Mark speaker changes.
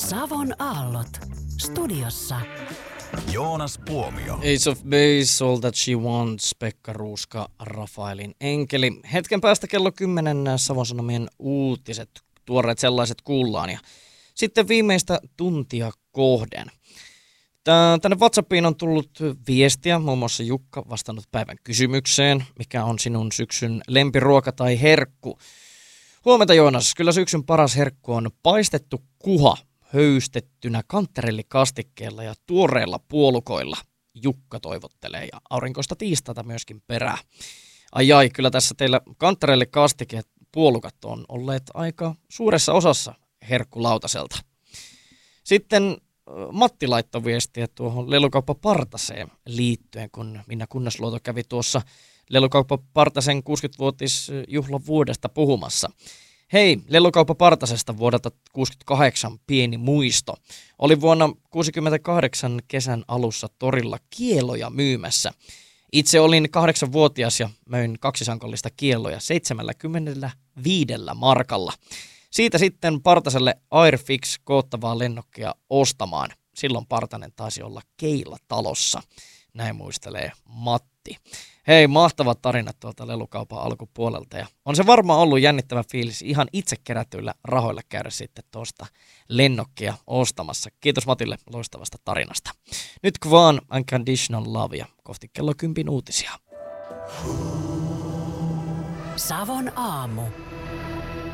Speaker 1: Savon aallot. Studiossa
Speaker 2: Joonas Puomio.
Speaker 3: Ace of Base, All That She Wants, Pekka Ruuska, Rafaelin enkeli. Hetken päästä kello 10 Savon Sanomien uutiset, tuoreet sellaiset kuullaan. Ja sitten viimeistä tuntia kohden. Tänne WhatsAppiin on tullut viestiä, muun muassa Jukka vastannut päivän kysymykseen, mikä on sinun syksyn lempiruoka tai herkku. Huomenta Joonas, kyllä syksyn paras herkku on paistettu kuha höystettynä kantarellikastikkeella ja tuoreilla puolukoilla. Jukka toivottelee ja aurinkoista tiistaita myöskin perää. Ai, kyllä tässä teillä kantarellikastike ja puolukat on olleet aika suuressa osassa herkkulautaselta. Sitten Matti laittoi viestiä tuohon Lelukauppa Partaseen liittyen, kun Minna Kunnasluoto kävi tuossa Lelukauppa Partasen 60-vuotisjuhlan vuodesta puhumassa. Hei, Lelukauppa Partasesta vuodelta 68 pieni muisto. Oli vuonna 68 kesän alussa torilla kieloja myymässä. Itse olin 8-vuotias ja möin kaksisankollista kieloja 75 markalla. Siitä sitten Partaselle Airfix koottavaa lennokkia ostamaan. Silloin Partanen taisi olla Keilatalossa. Näin muistelee Matti. Hei, mahtavat tarinat tuolta Lelukaupan alkupuolelta. Ja on se varmaan ollut jännittävä fiilis ihan itse kerätyillä rahoilla käydä sitten tuosta lennokkia ostamassa. Kiitos Matille loistavasta tarinasta. Nyt Kvan Unconditional Love ja kohti kello 10 uutisia.
Speaker 1: Savon aamu.